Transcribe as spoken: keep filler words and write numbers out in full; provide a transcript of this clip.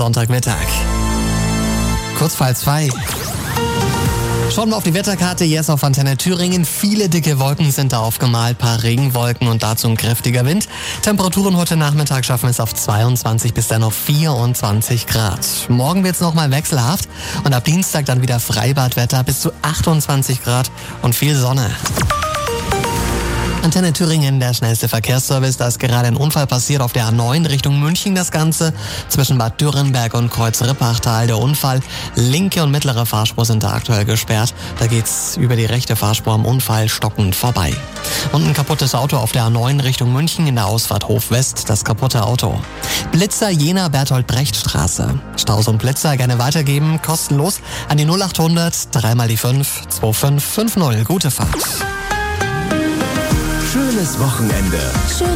Sonntagmittag. Kurz vor halb zwei. Schauen wir auf die Wetterkarte, jetzt auf Antenne Thüringen. Viele dicke Wolken sind da aufgemalt, paar Regenwolken und dazu ein kräftiger Wind. Temperaturen heute Nachmittag schaffen es auf zweiundzwanzig bis dann auf vierundzwanzig Grad. Morgen wird es nochmal wechselhaft und ab Dienstag dann wieder Freibadwetter bis zu achtundzwanzig Grad und viel Sonne. Antenne Thüringen, der schnellste Verkehrsservice. Da ist gerade ein Unfall passiert auf der A neun Richtung München. Das Ganze zwischen Bad Dürrenberg und Kreuz-Rippachtal. Der Unfall, linke und mittlere Fahrspur sind da aktuell gesperrt. Da geht's über die rechte Fahrspur am Unfall stockend vorbei. Und ein kaputtes Auto auf der A neun Richtung München in der Ausfahrt Hof West. Das kaputte Auto. Blitzer Jena Bertolt-Brecht-Straße. Staus und Blitzer gerne weitergeben, kostenlos an die null achthundert, dreimal die fünf, zwei fünf fünf null. Gute Fahrt. Schönes Wochenende.